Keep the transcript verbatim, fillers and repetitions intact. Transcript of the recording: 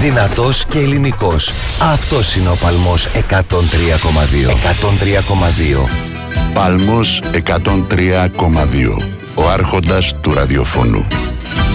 Δυνατός και ελληνικός. Αυτός είναι ο Παλμός εκατόν τρία κόμμα δύο. εκατόν τρία κόμμα δύο. Παλμός εκατόν τρία κόμμα δύο. Ο άρχοντας του ραδιοφώνου.